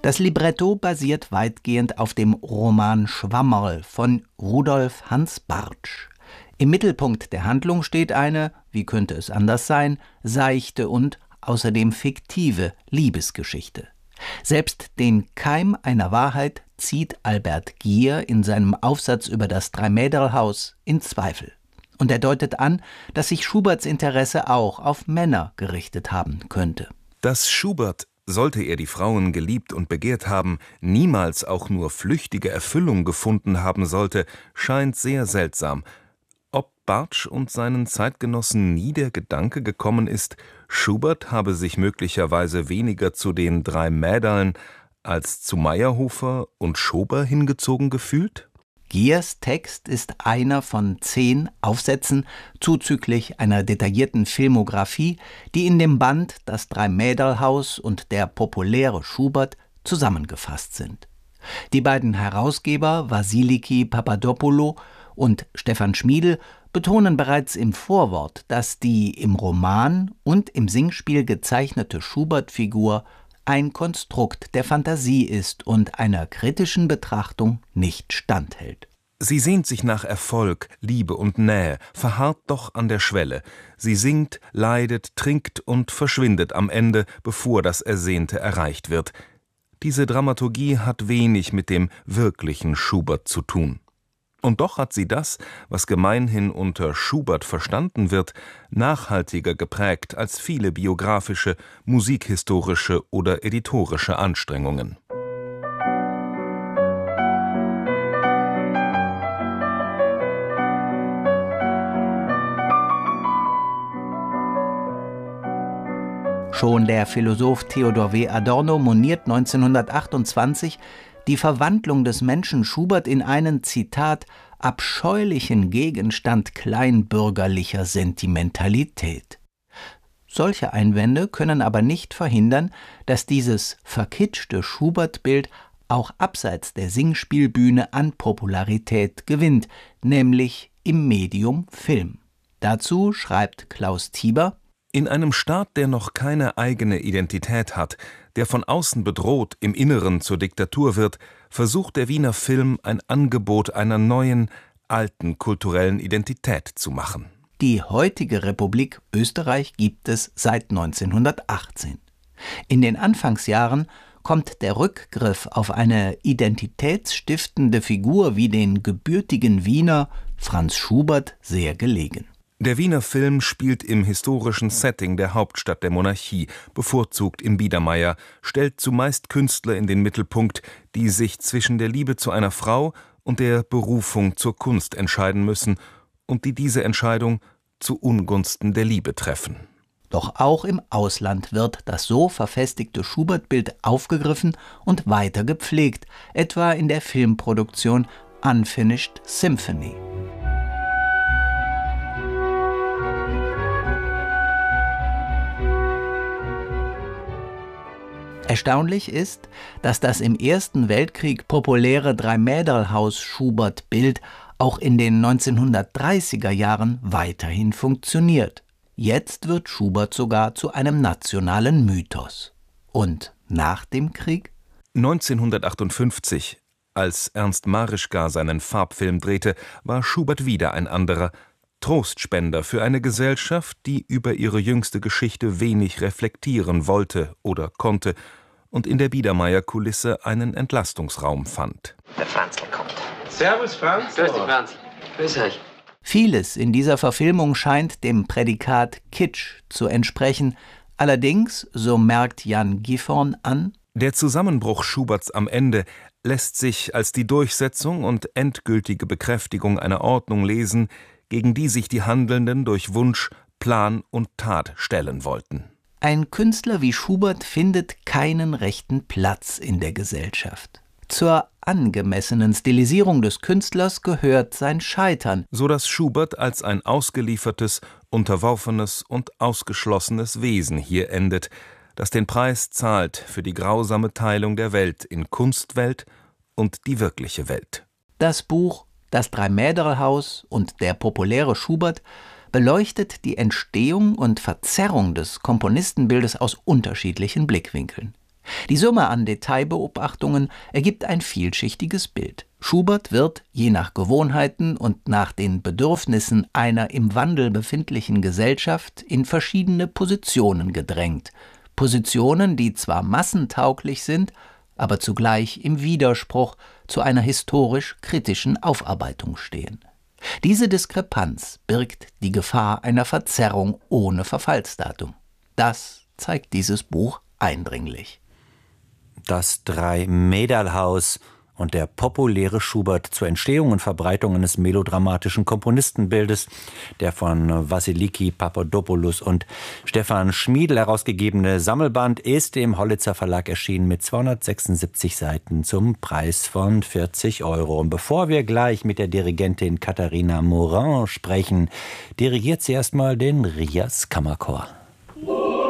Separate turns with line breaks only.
Das Libretto basiert weitgehend auf dem Roman Schwammerl von Rudolf Hans Bartsch. Im Mittelpunkt der Handlung steht eine, wie könnte es anders sein, seichte und außerdem fiktive Liebesgeschichte. Selbst den Keim einer Wahrheit zieht Albert Gier in seinem Aufsatz über das Dreimäderlhaus in Zweifel. Und er deutet an, dass sich Schuberts Interesse auch auf Männer gerichtet haben könnte.
Dass Schubert, sollte er die Frauen geliebt und begehrt haben, niemals auch nur flüchtige Erfüllung gefunden haben sollte, scheint sehr seltsam. Ob Bartsch und seinen Zeitgenossen nie der Gedanke gekommen ist, Schubert habe sich möglicherweise weniger zu den drei Mäderln als zu Mayrhofer und Schober hingezogen gefühlt?
Giers Text ist einer von 10 Aufsätzen zuzüglich einer detaillierten Filmografie, die in dem Band Das Dreimäderlhaus und der populäre Schubert zusammengefasst sind. Die beiden Herausgeber Vasiliki Papadopoulou und Stefan Schmiedl betonen bereits im Vorwort, dass die im Roman und im Singspiel gezeichnete Schubert-Figur ein Konstrukt der Fantasie ist und einer kritischen Betrachtung nicht standhält.
Sie sehnt sich nach Erfolg, Liebe und Nähe, verharrt doch an der Schwelle. Sie singt, leidet, trinkt und verschwindet am Ende, bevor das Ersehnte erreicht wird. Diese Dramaturgie hat wenig mit dem wirklichen Schubert zu tun. Und doch hat sie das, was gemeinhin unter Schubert verstanden wird, nachhaltiger geprägt als viele biografische, musikhistorische oder editorische Anstrengungen.
Schon der Philosoph Theodor W. Adorno moniert 1928 die Verwandlung des Menschen Schubert in einen, Zitat, abscheulichen Gegenstand kleinbürgerlicher Sentimentalität. Solche Einwände können aber nicht verhindern, dass dieses verkitschte Schubert-Bild auch abseits der Singspielbühne an Popularität gewinnt, nämlich im Medium Film. Dazu schreibt Klaus Tieber:
In einem Staat, der noch keine eigene Identität hat, der von außen bedroht, im Inneren zur Diktatur wird, versucht der Wiener Film ein Angebot einer neuen, alten kulturellen Identität zu machen.
Die heutige Republik Österreich gibt es seit 1918. In den Anfangsjahren kommt der Rückgriff auf eine identitätsstiftende Figur wie den gebürtigen Wiener Franz Schubert sehr gelegen.
Der Wiener Film spielt im historischen Setting der Hauptstadt der Monarchie, bevorzugt im Biedermeier, stellt zumeist Künstler in den Mittelpunkt, die sich zwischen der Liebe zu einer Frau und der Berufung zur Kunst entscheiden müssen und die diese Entscheidung zu Ungunsten der Liebe treffen.
Doch auch im Ausland wird das so verfestigte Schubert-Bild aufgegriffen und weiter gepflegt, etwa in der Filmproduktion Unfinished Symphony. Erstaunlich ist, dass das im Ersten Weltkrieg populäre Dreimäderlhaus-Schubert-Bild auch in den 1930er Jahren weiterhin funktioniert. Jetzt wird Schubert sogar zu einem nationalen Mythos. Und nach dem Krieg?
1958, als Ernst Marischka seinen Farbfilm drehte, war Schubert wieder ein anderer, Trostspender für eine Gesellschaft, die über ihre jüngste Geschichte wenig reflektieren wollte oder konnte und in der Biedermeier-Kulisse einen Entlastungsraum fand.
Der Franzl kommt.
Servus, Franz.
Grüß dich, Franz. Grüß euch.
Vieles in dieser Verfilmung scheint dem Prädikat Kitsch zu entsprechen. Allerdings, so merkt Jan Gifhorn an,
der Zusammenbruch Schuberts am Ende lässt sich als die Durchsetzung und endgültige Bekräftigung einer Ordnung lesen, gegen die sich die Handelnden durch Wunsch, Plan und Tat stellen wollten.
Ein Künstler wie Schubert findet keinen rechten Platz in der Gesellschaft. Zur angemessenen Stilisierung des Künstlers gehört sein Scheitern,
so dass Schubert als ein ausgeliefertes, unterworfenes und ausgeschlossenes Wesen hier endet, das den Preis zahlt für die grausame Teilung der Welt in Kunstwelt und die wirkliche Welt.
Das Buch Das Dreimäderlhaus und der populäre Schubert beleuchtet die Entstehung und Verzerrung des Komponistenbildes aus unterschiedlichen Blickwinkeln. Die Summe an Detailbeobachtungen ergibt ein vielschichtiges Bild. Schubert wird, je nach Gewohnheiten und nach den Bedürfnissen einer im Wandel befindlichen Gesellschaft, in verschiedene Positionen gedrängt. Positionen, die zwar massentauglich sind, aber zugleich im Widerspruch zu einer historisch-kritischen Aufarbeitung stehen. Diese Diskrepanz birgt die Gefahr einer Verzerrung ohne Verfallsdatum. Das zeigt dieses Buch eindringlich.
Das Drei-Mäderl-Haus und der populäre Schubert zur Entstehung und Verbreitung eines melodramatischen Komponistenbildes. Der von Vassiliki Papadopoulos und Stefan Schmiedl herausgegebene Sammelband ist im Hollitzer Verlag erschienen mit 276 Seiten zum Preis von 40 €. Und bevor wir gleich mit der Dirigentin Katharina Morin sprechen, dirigiert sie erstmal den Rias Kammerchor.